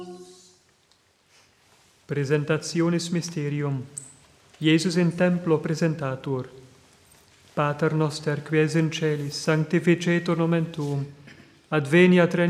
Presentationis mysterium. Iesus in templo presentatur. Pater noster, qui es in celis, sanctificetur nomen tuum. Adveniat regnum